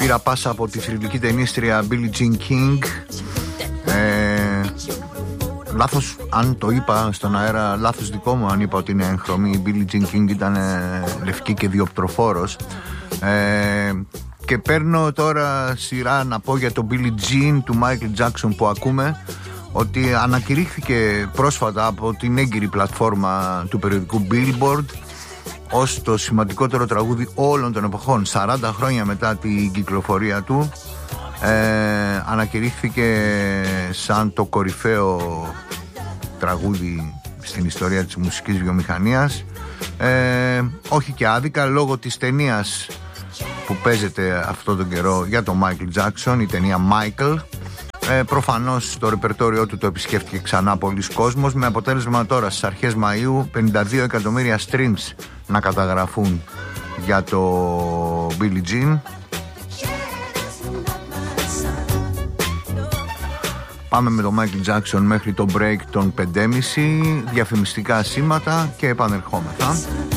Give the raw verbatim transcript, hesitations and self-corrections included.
πήρα πάσα από τη θρυλική ταινίστρια Billie Jean King. ε, Λάθος αν το είπα στον αέρα, λάθος δικό μου αν είπα ότι είναι έγχρωμη. Η Billie Jean King ήταν ε, λευκή και διοπτροφόρος. ε, Και παίρνω τώρα σειρά να πω για το Billie Jean του Michael Jackson που ακούμε, ότι ανακηρύχθηκε πρόσφατα από την έγκυρη πλατφόρμα του περιοδικού Billboard ως το σημαντικότερο τραγούδι όλων των εποχών. Σαράντα χρόνια μετά την κυκλοφορία του ε, ανακηρύχθηκε σαν το κορυφαίο τραγούδι στην ιστορία της μουσικής βιομηχανίας. ε, Όχι και άδικα, λόγω της ταινίας που παίζεται αυτόν τον καιρό για τον Michael Jackson, η ταινία Michael. Ε, προφανώς το ρεπερτόριό του το επισκέφτηκε ξανά πολλοί κόσμος, με αποτέλεσμα τώρα στις αρχές Μαΐου πενήντα δύο εκατομμύρια streams να καταγραφούν για το Billie Jean. Πάμε με το Michael Jackson μέχρι το break των πέντε και μισή, διαφημιστικά σήματα και επανερχόμεθα.